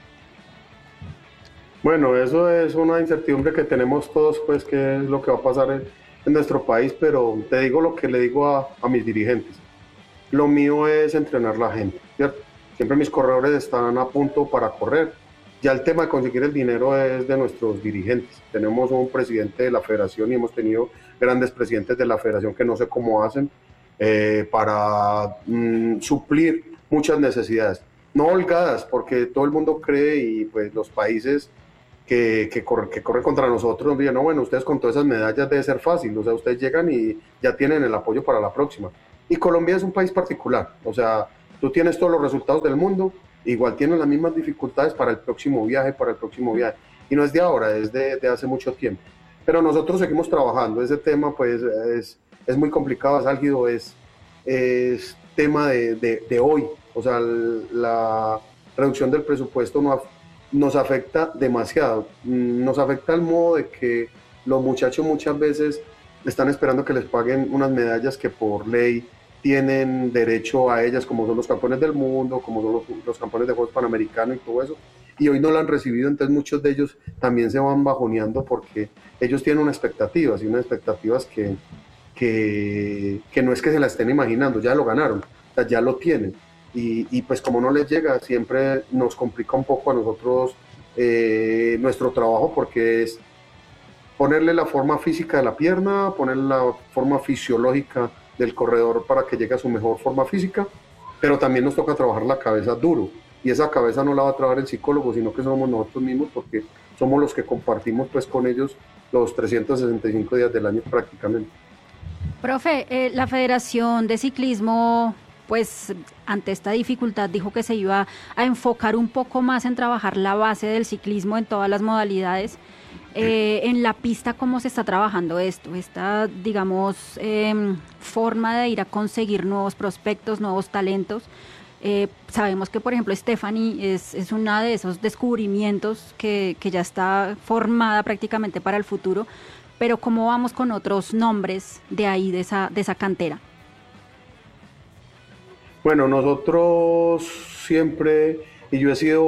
Bueno, eso es una incertidumbre que tenemos todos, pues, qué es lo que va a pasar en nuestro país, pero te digo lo que le digo a mis dirigentes. Lo mío es entrenar la gente, ¿cierto? Siempre mis corredores están a punto para correr. Ya el tema de conseguir el dinero es de nuestros dirigentes. Tenemos un presidente de la federación y hemos tenido grandes presidentes de la federación que no sé cómo hacen para suplir muchas necesidades. No holgadas, porque todo el mundo cree y pues los países que corren contra nosotros dicen, no, bueno, ustedes con todas esas medallas debe ser fácil. O sea, ustedes llegan y ya tienen el apoyo para la próxima. Y Colombia es un país particular. O sea, tú tienes todos los resultados del mundo, igual tienen las mismas dificultades para el próximo viaje. Y no es de ahora, es de hace mucho tiempo. Pero nosotros seguimos trabajando. Ese tema pues es muy complicado, es álgido, es tema de hoy. O sea, la reducción del presupuesto nos afecta demasiado. Nos afecta al modo de que los muchachos muchas veces están esperando que les paguen unas medallas que por ley tienen derecho a ellas, como son los campeones del mundo, como son los campeones de Juegos Panamericanos y todo eso, y hoy no la han recibido. Entonces muchos de ellos también se van bajoneando porque ellos tienen unas expectativas que no es que se la estén imaginando, ya lo ganaron, o sea, ya lo tienen, y pues como no les llega, siempre nos complica un poco a nosotros nuestro trabajo, porque es ponerle la forma física de la pierna, ponerle la forma fisiológica del corredor para que llegue a su mejor forma física, pero también nos toca trabajar la cabeza duro, y esa cabeza no la va a trabajar el psicólogo, sino que somos nosotros mismos, porque somos los que compartimos pues con ellos los 365 días del año prácticamente. Profe, la Federación de Ciclismo, pues ante esta dificultad dijo que se iba a enfocar un poco más en trabajar la base del ciclismo en todas las modalidades. En la pista, ¿cómo se está trabajando esto? Esta, digamos, forma de ir a conseguir nuevos prospectos, nuevos talentos. Sabemos que, por ejemplo, Stephanie es una de esos descubrimientos que ya está formada prácticamente para el futuro, pero ¿cómo vamos con otros nombres de ahí, de esa cantera? Bueno, nosotros siempre, y yo he sido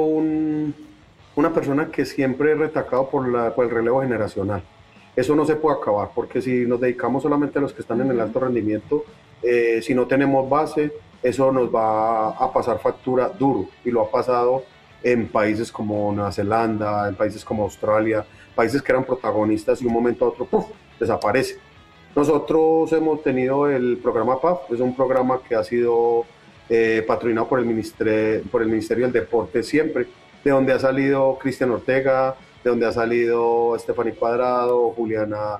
una persona que siempre he retacado por el relevo generacional. Eso no se puede acabar, porque si nos dedicamos solamente a los que están en el alto rendimiento, si no tenemos base, eso nos va a pasar factura duro, y lo ha pasado en países como Nueva Zelanda, en países como Australia, países que eran protagonistas y un momento a otro ¡puf!, desaparece. Nosotros hemos tenido el programa PAF, es un programa que ha sido patrocinado por el Ministerio del Deporte siempre, de donde ha salido Cristian Ortega, de donde ha salido Stephanie Cuadrado, Juliana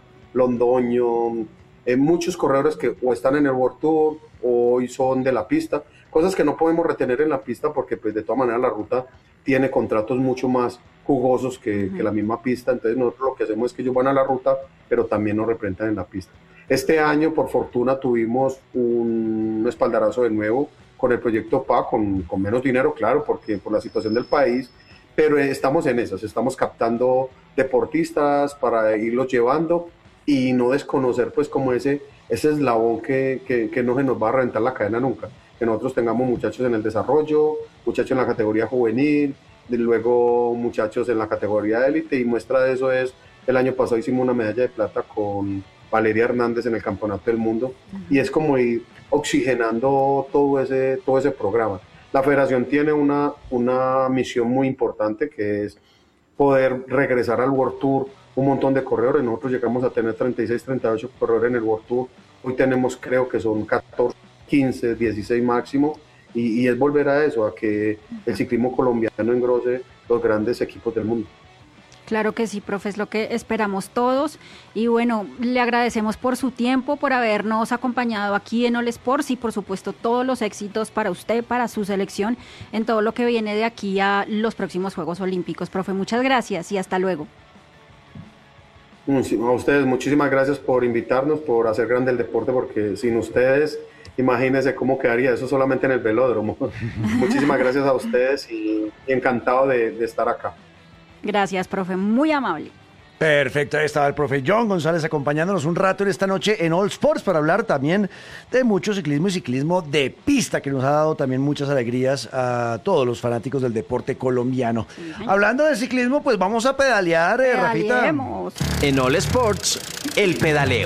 Londoño, muchos corredores que o están en el World Tour o hoy son de la pista, cosas que no podemos retener en la pista porque pues de todas maneras la ruta tiene contratos mucho más jugosos que la misma pista, entonces nosotros lo que hacemos es que ellos van a la ruta, pero también nos representan en la pista. Este año, por fortuna, tuvimos un espaldarazo de nuevo con el proyecto PA, con menos dinero, claro, porque por la situación del país, pero estamos en esas, estamos captando deportistas para irlos llevando y no desconocer pues como ese eslabón que no se nos va a reventar la cadena nunca, que nosotros tengamos muchachos en el desarrollo, muchachos en la categoría juvenil, luego muchachos en la categoría élite, y muestra de eso es, el año pasado hicimos una medalla de plata con Valeria Hernández en el Campeonato del Mundo, y es como ir oxigenando todo ese programa. La federación tiene una misión muy importante, que es poder regresar al World Tour un montón de corredores. Nosotros llegamos a tener 36, 38 corredores en el World Tour, hoy tenemos creo que son 14, 15, 16 máximo, y es volver a eso, a que el ciclismo colombiano engrose los grandes equipos del mundo. Claro que sí, profe, es lo que esperamos todos. Y bueno, le agradecemos por su tiempo, por habernos acompañado aquí en All Sports y por supuesto todos los éxitos para usted, para su selección, en todo lo que viene de aquí a los próximos Juegos Olímpicos. Profe, muchas gracias y hasta luego. A ustedes, muchísimas gracias por invitarnos, por hacer grande el deporte, porque sin ustedes, imagínense cómo quedaría eso solamente en el velódromo. Muchísimas gracias a ustedes y encantado de estar acá. Gracias, profe, muy amable. Perfecto, ahí estaba el profe John González acompañándonos un rato en esta noche en All Sports para hablar también de mucho ciclismo y ciclismo de pista, que nos ha dado también muchas alegrías a todos los fanáticos del deporte colombiano. Sí, hablando de ciclismo, pues vamos a pedalear, Rafita. En All Sports, el pedaleo.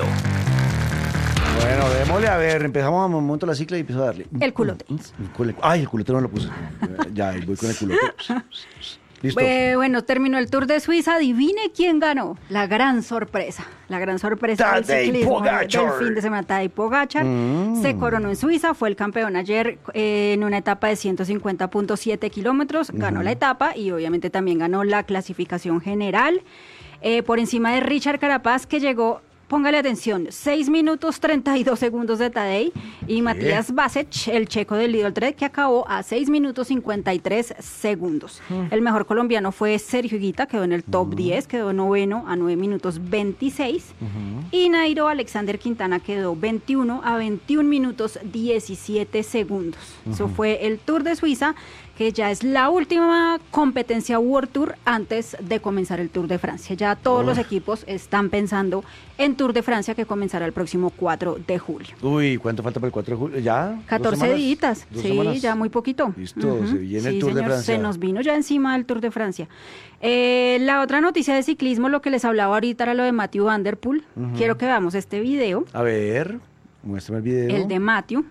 Bueno, démosle, a ver, empezamos a montar la cicla y empiezo a darle. El culote. Ay, el culote no lo puse. Ya, voy con el culote. Listo. Bueno, terminó el Tour de Suiza. Adivine quién ganó. La gran sorpresa del ciclismo del fin de semana. Tadej Pogačar se coronó en Suiza. Fue el campeón ayer en una etapa de 150.7 kilómetros. Ganó la etapa y obviamente también ganó la clasificación general. Por encima de Richard Carapaz, que llegó... Póngale atención, 6 minutos 32 segundos de Tadej y Matías Basech, el checo del Lidl Trek, que acabó a 6 minutos 53 segundos. El mejor colombiano fue Sergio Higuita, quedó en el top 10, quedó noveno a 9 minutos 26. Y Nairo Alexander Quintana quedó 21 a 21 minutos 17 segundos. Eso fue el Tour de Suiza, que ya es la última competencia World Tour antes de comenzar el Tour de Francia. Ya todos los equipos están pensando en Tour de Francia, que comenzará el próximo 4 de julio. Uy, ¿cuánto falta para el 4 de julio? ¿Ya? 14 días. Sí, semanas. Ya muy poquito. Listo, se viene el Tour de Francia. Se nos vino ya encima el Tour de Francia. La otra noticia de ciclismo, lo que les hablaba ahorita, era lo de Mathieu van der Poel. Quiero que veamos este video. A ver, muéstrame el video. El de Mathieu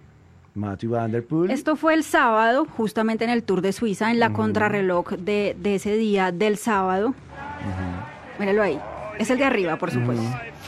van der Poel. Esto fue el sábado, justamente en el Tour de Suiza, en la contrarreloj de ese día del sábado. Míralo ahí. Es el de arriba, por supuesto.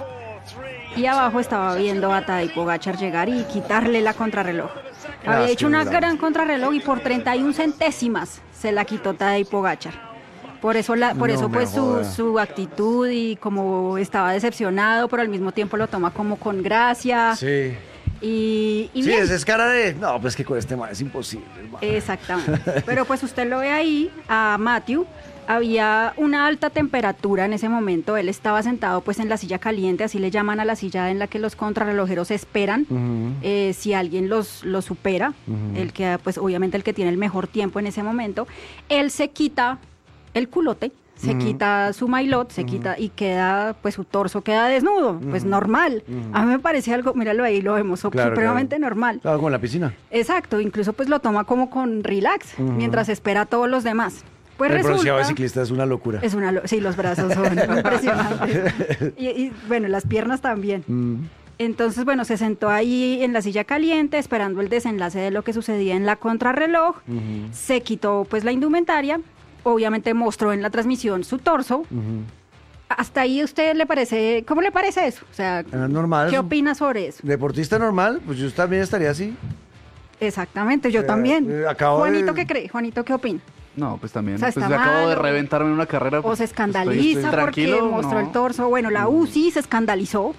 Y abajo estaba viendo a Tadej Pogačar llegar y quitarle la contrarreloj. Había hecho una gran contrarreloj y por 31 centésimas se la quitó Tadej Pogačar. Por eso pues su actitud y como estaba decepcionado, pero al mismo tiempo lo toma como con gracia. Sí. Y sí, bien. esa es cara de... No, pues que con este man es imposible. Man. Exactamente. Pero pues usted lo ve ahí, a Mathieu, había una alta temperatura en ese momento. Él estaba sentado pues en la silla caliente, así le llaman a la silla en la que los contrarrelojeros esperan. Si alguien los supera, el que pues obviamente el que tiene el mejor tiempo en ese momento, él se quita el culote, se quita su maillot, se quita y queda, pues su torso queda desnudo, pues normal. A mí me parece algo, míralo ahí, lo vemos, supremamente normal. Claro, como en la piscina. Exacto, incluso pues lo toma como con relax, mientras espera a todos los demás. Pues el resulta, bronceado de ciclista es una locura. Sí, los brazos son impresionantes. Y bueno, las piernas también. Entonces, bueno, se sentó ahí en la silla caliente esperando el desenlace de lo que sucedía en la contrarreloj. Se quitó pues la indumentaria. Obviamente mostró en la transmisión su torso. ¿Hasta ahí a usted le parece, cómo le parece eso? O sea, normal. ¿Qué opina sobre eso? Deportista normal, pues yo también estaría así. Exactamente, yo también. Juanito, ¿qué cree? Juanito, ¿qué opina? No, pues también. O sea, pues está acabo mal, de reventarme en una carrera. O se escandaliza estoy porque mostró el torso. Bueno, la UCI se escandalizó.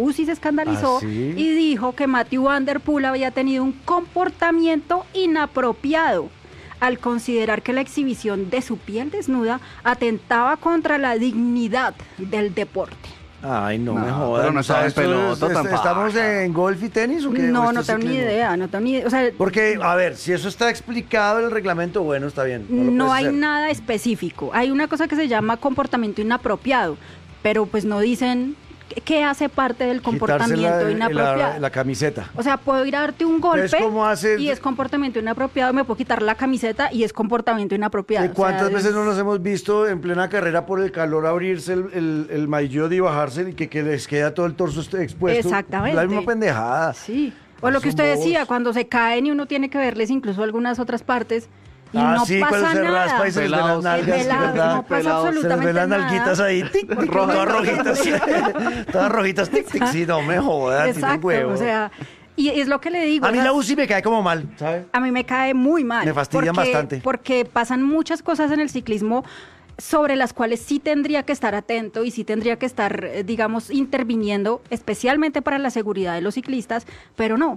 ¿Ah, sí? Y dijo que Matthew Van Der Poel había tenido un comportamiento inapropiado al considerar que la exhibición de su piel desnuda atentaba contra la dignidad del deporte. Ay, no me jodas. Pero no estaba en pelota tampoco. ¿Estamos en golf y tenis o qué? No tengo ni idea, O sea, porque, a ver, si eso está explicado en el reglamento, bueno, está bien. No hay nada específico. Hay una cosa que se llama comportamiento inapropiado, pero pues no dicen qué hace parte del comportamiento inapropiado. La camiseta. O sea, puedo ir a darte un golpe ¿cómo y es comportamiento inapropiado, me puedo quitar la camiseta y es comportamiento inapropiado. ¿Cuántas veces no nos hemos visto en plena carrera por el calor abrirse el maillot y bajarse y que les queda todo el torso expuesto? Exactamente. La misma pendejada. Sí. O lo que usted decía, cuando se caen y uno tiene que verles incluso algunas otras partes. Y no sí, pasa cuando se nada. raspa y se les ven las nalgas, ¿verdad? No pasa absolutamente se les ven las nada. nalguitas ahí, todas rojitas, todas rojitas, sí, no me jodas, exacto, huevo. O sea, y es lo que le digo. A mí la UCI me cae como mal, ¿sabes? A mí me cae muy mal. Me fastidian bastante. Porque pasan muchas cosas en el ciclismo sobre las cuales sí tendría que estar atento y sí tendría que estar, digamos, interviniendo, especialmente para la seguridad de los ciclistas, pero no.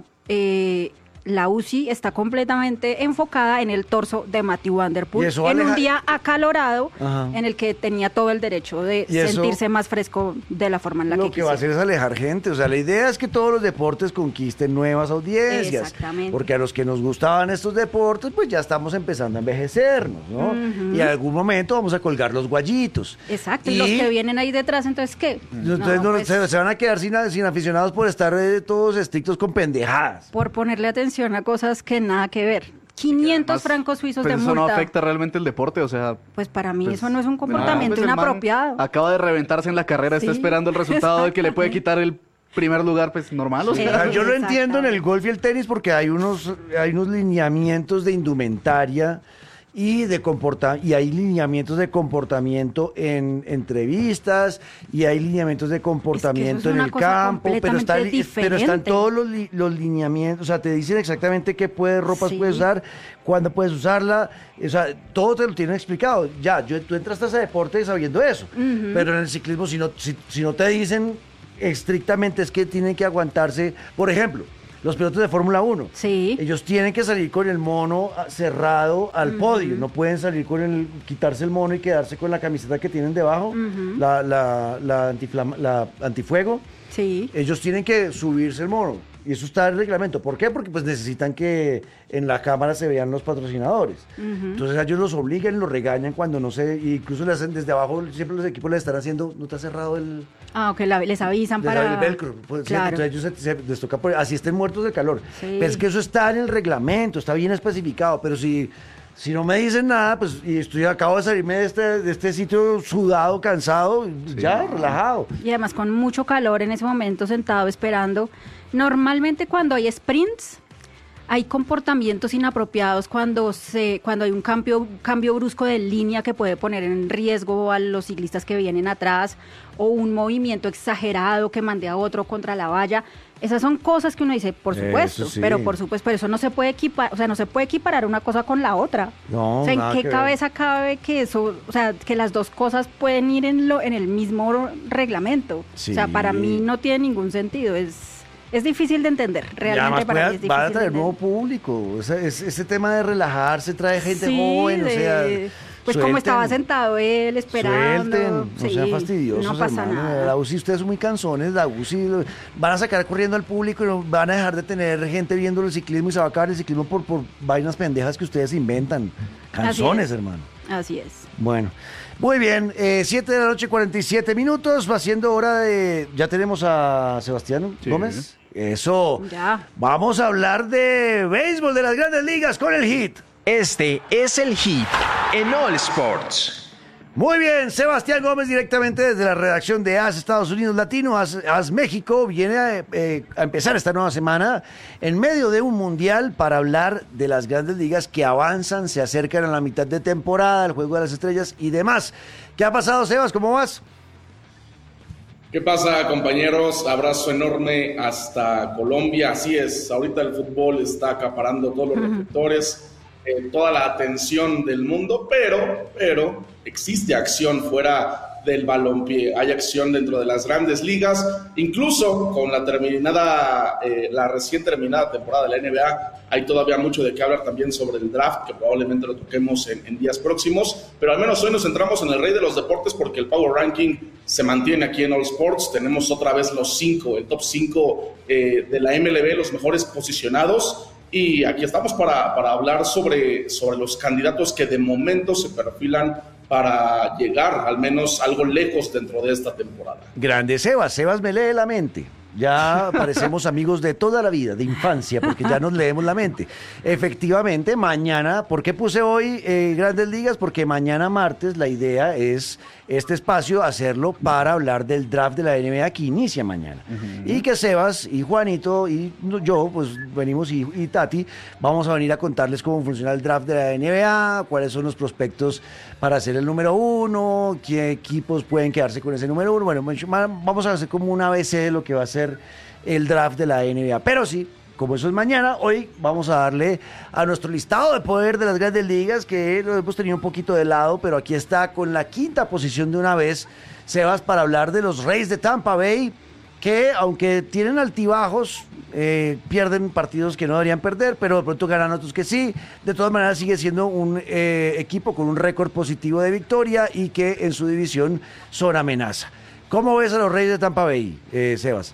La UCI está completamente enfocada en el torso de Matthew Van Der Poel en un día acalorado. Ajá. En el que tenía todo el derecho de sentirse más fresco de la forma en la que quisiera. Lo que va a hacer es alejar gente. O sea, la idea es que todos los deportes conquisten nuevas audiencias. Exactamente. Porque a los que nos gustaban estos deportes, pues ya estamos empezando a envejecernos, ¿no? Y en algún momento vamos a colgar los guayitos. Exacto. Y los que vienen ahí detrás, ¿entonces qué? Entonces se van a quedar sin aficionados por estar todos estrictos con pendejadas. Por ponerle atención a cosas que nada que ver. 500 además, francos suizos de multa. Eso no afecta realmente el deporte, o sea... Pues para mí eso no es un comportamiento inapropiado. Acaba de reventarse en la carrera, está esperando el resultado de que le puede quitar el primer lugar, pues normal. O sea. Yo lo entiendo en el golf y el tenis porque hay unos lineamientos de indumentaria y hay lineamientos de comportamiento en entrevistas y hay lineamientos de comportamiento en el campo, pero están todos los lineamientos, o sea, te dicen exactamente qué ropas puedes usar, cuándo puedes usarla, o sea, todo te lo tienen explicado. Ya, tú entraste a ese deporte sabiendo eso, pero en el ciclismo si no te dicen estrictamente es que tienen que aguantarse, por ejemplo, los pilotos de Fórmula 1, ellos tienen que salir con el mono cerrado al podio, no pueden salir quitarse el mono y quedarse con la camiseta que tienen debajo, la antifuego. Sí. Ellos tienen que subirse el mono y eso está en el reglamento. ¿Por qué? Porque pues necesitan que en la cámara se vean los patrocinadores. Entonces ellos los obligan, los regañan cuando no se... Incluso le hacen desde abajo, siempre los equipos les están haciendo, ¿no te ha cerrado el...? Ok, les avisan para... El velcro. Pues, claro. Entonces ellos les toca así estén muertos de calor. Sí. Pero es que eso está en el reglamento, está bien especificado, pero si no me dicen nada, pues y acabo de salirme de este sitio sudado, cansado, relajado. Y además con mucho calor en ese momento sentado esperando. Normalmente cuando hay sprints hay comportamientos inapropiados cuando hay un cambio brusco de línea que puede poner en riesgo a los ciclistas que vienen atrás o un movimiento exagerado que mande a otro contra la valla. Esas son cosas que uno dice, por supuesto, pero eso no se puede equiparar, o sea, no se puede equiparar una cosa con la otra. No, o sea, ¿en qué cabeza cabe que eso, o sea, que las dos cosas pueden ir en el mismo reglamento? Sí. O sea, para mí no tiene ningún sentido, es difícil de entender, realmente para mí es difícil. Va a traer nuevo público, ese tema de relajarse trae gente joven, o sea... Pues Suelten. como estaba sentado él esperando. Suelten, no sean fastidiosos, no pasa hermano. nada. La UCI, ustedes son muy cansones, la UCI van a sacar corriendo al público y no van a dejar de tener gente viendo el ciclismo y se va a acabar el ciclismo por vainas pendejas que ustedes inventan. Cansones, hermano. Así es. Bueno, muy bien, 7 de la noche, 47 minutos, va siendo hora de... ¿Ya tenemos a Sebastián Gómez? Eso. Ya. Vamos a hablar de béisbol de las Grandes Ligas con el Hit. Este es el Hit en All Sports. Muy bien, Sebastián Gómez directamente desde la redacción de AS Estados Unidos Latino, AS México, viene a empezar esta nueva semana en medio de un mundial para hablar de las Grandes Ligas que avanzan, se acercan a la mitad de temporada, el Juego de las Estrellas y demás. ¿Qué ha pasado, Sebas? ¿Cómo vas? ¿Qué pasa, compañeros? Abrazo enorme hasta Colombia. Así es, ahorita el fútbol está acaparando todos los reflectores, toda la atención del mundo, pero existe acción fuera del balompié, hay acción dentro de las Grandes Ligas, incluso con la recién terminada temporada de la NBA, hay todavía mucho de qué hablar también sobre el draft, que probablemente lo toquemos en días próximos, pero al menos hoy nos centramos en el rey de los deportes porque el Power Ranking se mantiene aquí en All Sports, tenemos otra vez el top 5 de la MLB, los mejores posicionados, y aquí estamos para hablar sobre los candidatos que de momento se perfilan para llegar al menos algo lejos dentro de esta temporada. Grande Sebas me lee la mente. Ya parecemos amigos de toda la vida, de infancia, porque ya nos leemos la mente. Efectivamente, mañana, ¿por qué puse hoy Grandes Ligas? Porque mañana martes la idea es este espacio hacerlo para hablar del draft de la NBA que inicia mañana. Y que Sebas y Juanito y yo, pues venimos y Tati, vamos a venir a contarles cómo funciona el draft de la NBA, cuáles son los prospectos para ser el número 1, qué equipos pueden quedarse con ese número 1. Bueno, vamos a hacer como un ABC de lo que va a ser el draft de la NBA. Pero sí, como eso es mañana, hoy vamos a darle a nuestro listado de poder de las Grandes Ligas, que lo hemos tenido un poquito de lado, pero aquí está con la quinta posición de una vez, Sebas, para hablar de los Rays de Tampa Bay, que aunque tienen altibajos, pierden partidos que no deberían perder, pero de pronto ganan otros que sí. De todas maneras sigue siendo un equipo con un récord positivo de victoria y que en su división son amenaza. ¿Cómo ves a los Rays de Tampa Bay, Sebas?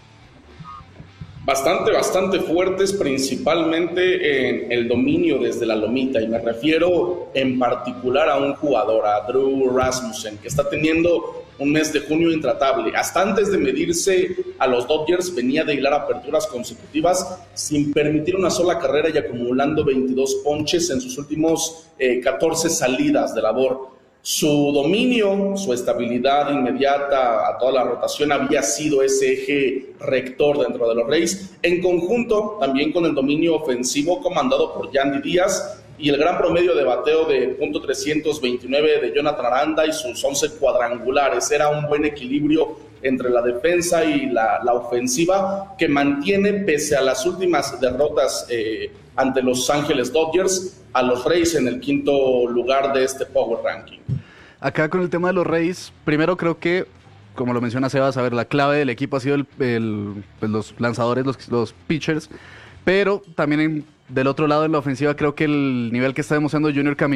Bastante fuertes, principalmente en el dominio desde la lomita, y me refiero en particular a un jugador, a Drew Rasmussen, que está teniendo un mes de junio intratable. Hasta antes de medirse a los Dodgers venía de hilar aperturas consecutivas sin permitir una sola carrera y acumulando 22 ponches en sus últimos 14 salidas de labor. Su dominio, su estabilidad inmediata a toda la rotación había sido ese eje rector dentro de los Rays, en conjunto también con el dominio ofensivo comandado por Yandy Díaz y el gran promedio de bateo de .329 de Jonathan Aranda y sus 11 cuadrangulares. Era un buen equilibrio entre la defensa y la ofensiva que mantiene, pese a las últimas derrotas ante Los Ángeles Dodgers, a los Rays en el quinto lugar de este Power Ranking. Acá con el tema de los Rays, primero creo que, como lo menciona Sebas, a ver, la clave del equipo ha sido pues los lanzadores, los pitchers, pero también del otro lado en la ofensiva creo que el nivel que está demostrando Junior Caminero